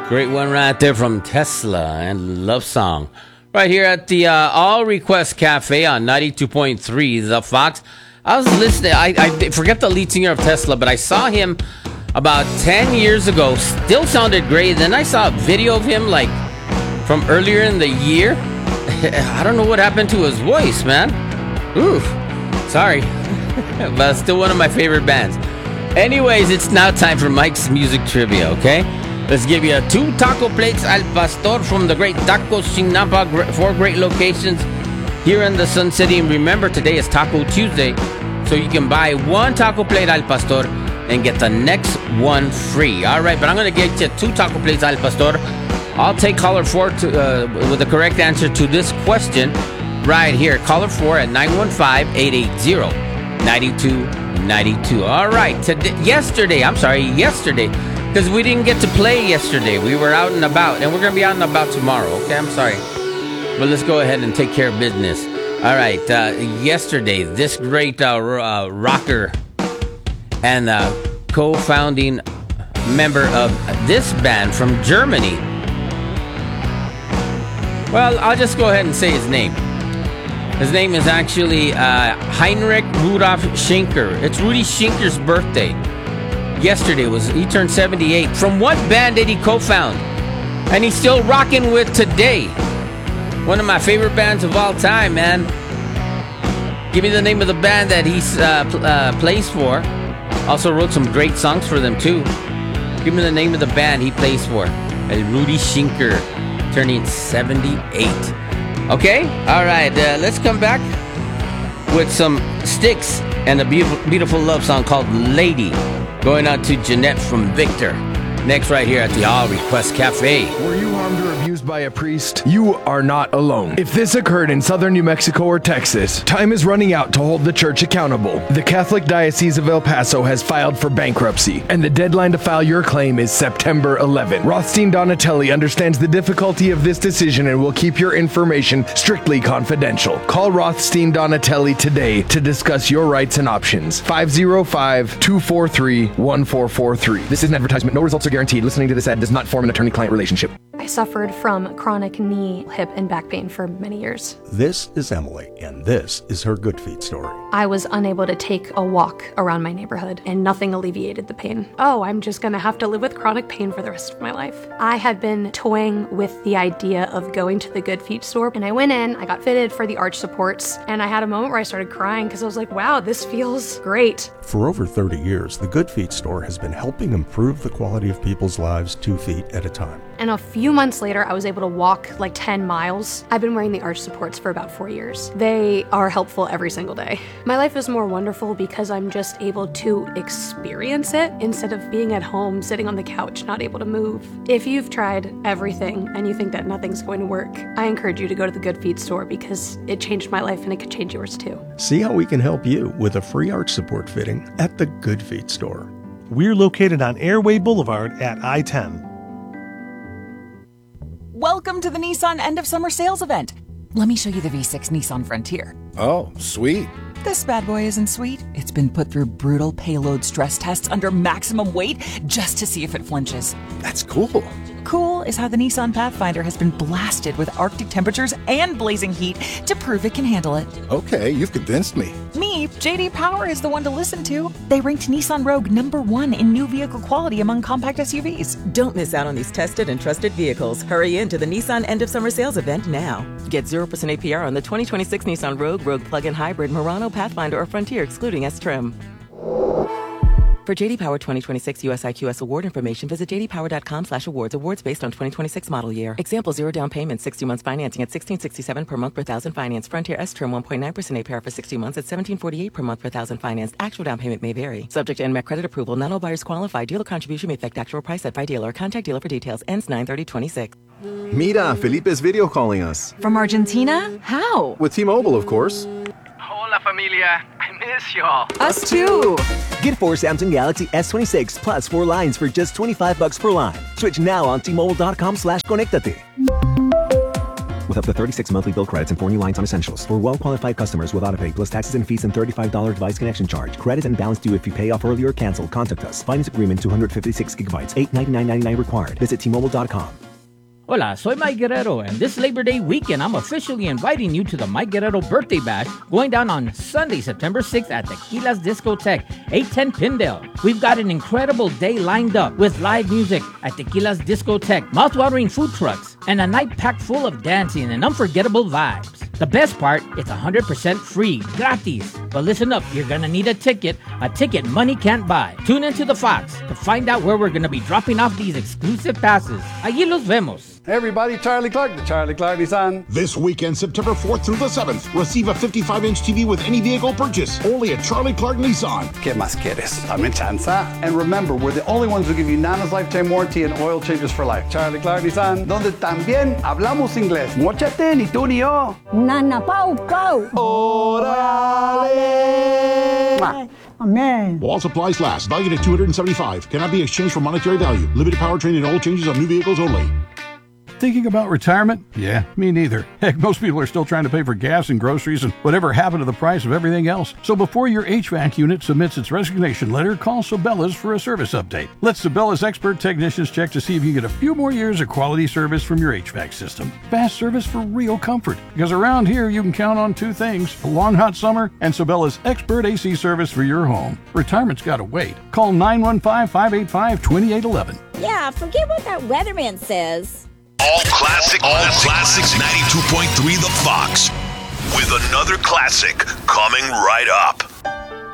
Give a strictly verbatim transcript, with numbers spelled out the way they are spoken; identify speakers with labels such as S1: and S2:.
S1: Great one right there from Tesla and Love Song. Right here at the uh, All Request Cafe on ninety-two point three The Fox. I was listening. I, I forget the lead singer of Tesla, but I saw him about ten years ago. Still sounded great. Then I saw a video of him like from earlier in the year. I don't know what happened to his voice, man. Oof. Sorry. But still one of my favorite bands. Anyways, it's now time for Mike's Music Trivia, okay? Let's give you two taco plates al pastor from the great Tacos Chinampa. Four great locations here in the Sun City. And remember, today is Taco Tuesday, so you can buy one taco plate al pastor and get the next one free. All right, but I'm going to get you two taco plates al pastor. I'll take caller four to, uh, with the correct answer to this question right here. Caller four at nine one five, eight eight zero, nine two nine two. All right, today, yesterday, I'm sorry, yesterday, because we didn't get to play yesterday. We were out and about, and we're going to be out and about tomorrow, okay? I'm sorry. But let's go ahead and take care of business. All right, uh, yesterday, this great uh, uh, rocker and uh, co-founding member of this band from Germany. Well, I'll just go ahead and say his name. His name is actually uh, Heinrich Rudolf Schenker. It's Rudy Schenker's birthday. Yesterday was he turned seventy-eight. From what band did he co-found? And he's still rocking with today. One of my favorite bands of all time, man. Give me the name of the band that he uh, pl- uh, plays for. Also wrote some great songs for them too. Give me the name of the band he plays for. El Rudy Schenker, turning seventy-eight. Okay, all right. Uh, let's come back with some Styx and a beautiful, beautiful love song called "Lady." Going out to Jeanette from Victor. Next right here at the All Request Cafe.
S2: Were you harmed or abused by a priest? You are not alone. If this occurred in southern New Mexico or Texas, time is running out to hold the church accountable. The Catholic Diocese of El Paso has filed for bankruptcy, and the deadline to file your claim is September eleventh. Rothstein Donatelli understands the difficulty of this decision and will keep your information strictly confidential. Call Rothstein Donatelli today to discuss your rights and options. five oh five, two four three, one four four three. This is an advertisement. No results are guaranteed. Listening to this ad does not form an attorney-client relationship.
S3: I suffered from chronic knee, hip, and back pain for many years.
S4: This is Emily, and this is her Good Feet story.
S3: I was unable to take a walk around my neighborhood, and nothing alleviated the pain. Oh, I'm just gonna have to live with chronic pain for the rest of my life. I had been toying with the idea of going to the Good Feet store, and I went in, I got fitted for the arch supports, and I had a moment where I started crying because I was like, wow, this feels great.
S4: For over thirty years, the Good Feet store has been helping improve the quality of people's lives two feet at a time.
S3: And a few months later, I was able to walk like ten miles. I've been wearing the arch supports for about four years. They are helpful every single day. My life is more wonderful because I'm just able to experience it instead of being at home, sitting on the couch, not able to move. If you've tried everything and you think that nothing's going to work, I encourage you to go to the Good Feet store because it changed my life and it could change yours too.
S4: See how we can help you with a free arch support fitting at the Good Feet store.
S5: We're located on Airway Boulevard at I ten.
S6: Welcome to the Nissan End of Summer Sales Event. Let me show you the V six Nissan Frontier.
S7: Oh, sweet.
S6: This bad boy isn't sweet. It's been put through brutal payload stress tests under maximum weight just to see if it flinches.
S7: That's cool.
S6: Cool is how the Nissan Pathfinder has been blasted with Arctic temperatures and blazing heat to prove it can handle it.
S7: Okay, you've convinced me.
S6: Me, J D Power is the one to listen to. They ranked Nissan Rogue number one in new vehicle quality among compact S U Vs.
S8: Don't miss out on these tested and trusted vehicles. Hurry into the Nissan End of Summer Sales Event now. Get zero percent A P R on the twenty twenty-six Nissan Rogue, Rogue Plug-in Hybrid, Murano, Pathfinder, or Frontier, excluding S-Trim. For J D Power twenty twenty-six U S I Q S award information, visit j d power dot com slash awards. Awards based on twenty twenty-six model year. Example, zero down payment, sixty months financing at sixteen sixty-seven per month per thousand finance. Frontier S-Trim one point nine percent A P R for sixty months at seventeen forty-eight per month per thousand financed. Actual down payment may vary. Subject to N M A C credit approval. Not all buyers qualify. Dealer contribution may affect actual price set by dealer. Contact dealer for details. Ends nine thirty twenty-six.
S9: Mira, Felipe's video calling us.
S6: From Argentina? How?
S9: With T-Mobile, of course.
S10: Hola, familia. I miss y'all.
S6: Us too.
S11: Get four Samsung Galaxy S twenty-six plus four lines for just twenty-five bucks per line. Switch now on T Mobile dot com slash conectate. with up to thirty-six monthly bill credits and four new lines on essentials. For well-qualified customers with autopay plus taxes and fees and thirty-five dollars device connection charge. Credit and balance due if you pay off early or cancel. Contact us. Finance agreement two hundred fifty-six gigabytes. eight ninety-nine ninety-nine required. Visit T Mobile dot com.
S12: Hola, soy Mike Guerrero, and this Labor Day weekend, I'm officially inviting you to the Mike Guerrero Birthday Bash going down on Sunday, September sixth at Tequila's Discotheque, eight ten Pindale. We've got an incredible day lined up with live music at Tequila's Discotheque, mouthwatering food trucks, and a night packed full of dancing and unforgettable vibes. The best part, it's one hundred percent free, gratis. But listen up, you're gonna need a ticket, a ticket money can't buy. Tune into the Fox to find out where we're gonna be dropping off these exclusive passes. Allí los vemos.
S13: Hey everybody, Charlie Clark, the Charlie Clark Nissan.
S14: This weekend, September fourth through the seventh, receive a fifty-five inch T V with any vehicle purchase, only at Charlie Clark Nissan.
S13: ¿Qué más quieres? Dame chanza. And remember, we're the only ones who give you Nana's lifetime warranty and oil changes for life. Charlie Clark Nissan, donde también hablamos inglés. Móchate, ni tú ni yo.
S15: Nana Pau Pau.
S13: Órale.
S15: Amen.
S14: While supplies last, valued at two hundred seventy-five dollars. Cannot be exchanged for monetary value. Limited powertrain and oil changes on new vehicles only.
S16: Thinking about retirement? Yeah, me neither. Heck, most people are still trying to pay for gas and groceries and whatever happened to the price of everything else. So before your H V A C unit submits its resignation letter, call Sabela's for a service update. Let Sabela's expert technicians check to see if you can get a few more years of quality service from your H V A C system. Fast service for real comfort. Because around here, you can count on two things: a long hot summer and Sabela's expert A C service for your home. Retirement's got to wait. Call nine one five, five eight five, two eight one one.
S15: Yeah, forget what that weatherman says.
S17: All classic, all classics, ninety-two point three The Fox. With another classic coming right up.